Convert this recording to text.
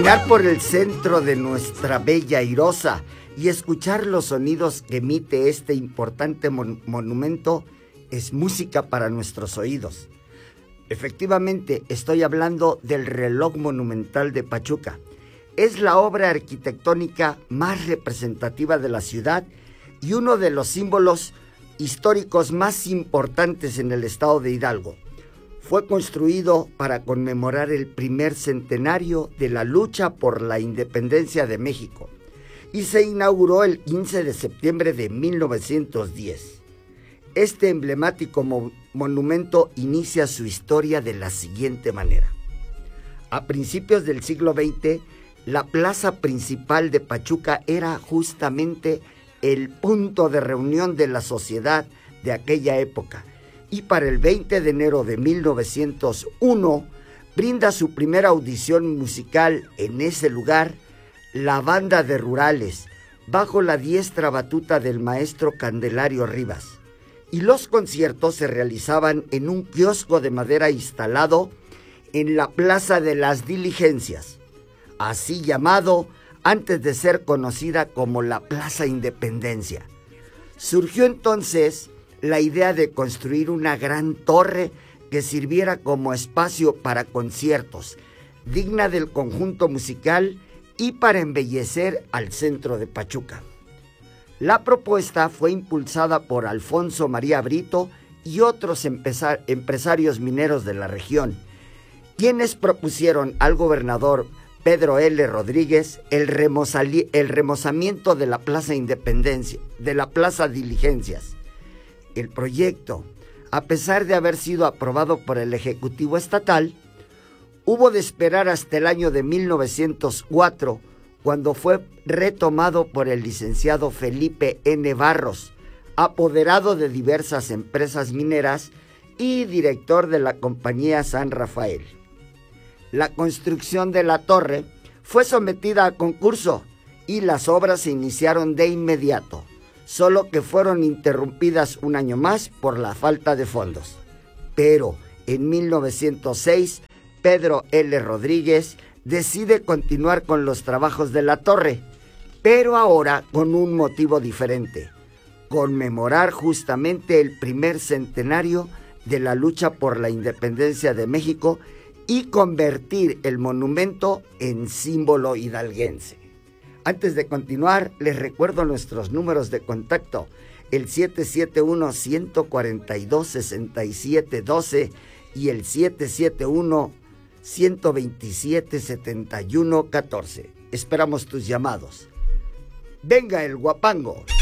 Caminar por el centro de nuestra bella Airosa y escuchar los sonidos que emite este importante monumento es música para nuestros oídos. Efectivamente, estoy hablando del reloj monumental de Pachuca. Es la obra arquitectónica más representativa de la ciudad y uno de los símbolos históricos más importantes en el estado de Hidalgo. Fue construido para conmemorar el primer centenario de la lucha por la independencia de México y se inauguró el 15 de septiembre de 1910. Este emblemático monumento inicia su historia de la siguiente manera. A principios del siglo XX, la plaza principal de Pachuca era justamente el punto de reunión de la sociedad de aquella época, y para el 20 de enero de 1901 brinda su primera audición musical en ese lugar la Banda de Rurales, bajo la diestra batuta del maestro Candelario Rivas. Y los conciertos se realizaban en un kiosco de madera instalado en la Plaza de las Diligencias, así llamado antes de ser conocida como la Plaza Independencia. Surgió entonces la idea de construir una gran torre que sirviera como espacio para conciertos, digna del conjunto musical y para embellecer al centro de Pachuca. La propuesta fue impulsada por Alfonso María Brito y otros empresarios mineros de la región, quienes propusieron al gobernador Pedro L. Rodríguez el remozamiento de la Plaza Independencia, de la Plaza Diligencias. El proyecto, a pesar de haber sido aprobado por el Ejecutivo Estatal, hubo de esperar hasta el año de 1904, cuando fue retomado por el licenciado Felipe N. Barros, apoderado de diversas empresas mineras y director de la compañía San Rafael. La construcción de la torre fue sometida a concurso y las obras se iniciaron de inmediato, solo que fueron interrumpidas un año más por la falta de fondos. Pero en 1906, Pedro L. Rodríguez decide continuar con los trabajos de la torre, pero ahora con un motivo diferente: conmemorar justamente el primer centenario de la lucha por la independencia de México y convertir el monumento en símbolo hidalguense. Antes de continuar, les recuerdo nuestros números de contacto: el 771-142-6712 y el 771-127-7114. Esperamos tus llamados. ¡Venga el guapango!